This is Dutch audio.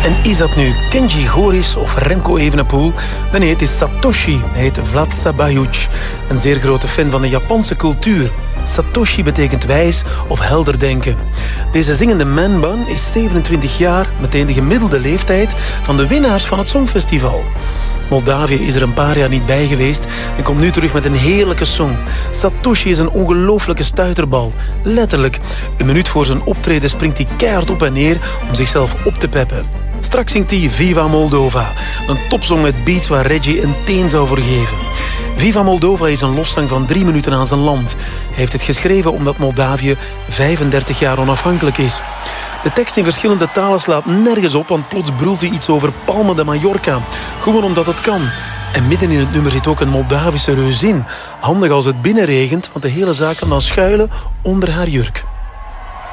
En is dat nu Kenji Goris of Remco Evenepoel? Nee, het is Satoshi. Hij heet Vlad Sabajic, een zeer grote fan van de Japanse cultuur. Satoshi betekent wijs of helder denken. Deze zingende man-bun is 27 jaar, meteen de gemiddelde leeftijd van de winnaars van het Songfestival. Moldavië is er een paar jaar niet bij geweest en komt nu terug met een heerlijke song. Satoshi is een ongelooflijke stuiterbal. Letterlijk. Een minuut voor zijn optreden springt hij keihard op en neer om zichzelf op te peppen. Straks zingt hij Viva Moldova, een topsong met beats waar Reggie een teen zou voor geven. Viva Moldova is een lofzang van 3 minuten aan zijn land. Hij heeft het geschreven omdat Moldavië 35 jaar onafhankelijk is. De tekst in verschillende talen slaat nergens op, want plots brult hij iets over Palma de Mallorca. Gewoon omdat het kan. En midden in het nummer zit ook een Moldavische reuzin. Handig als het binnenregent, want de hele zaak kan dan schuilen onder haar jurk.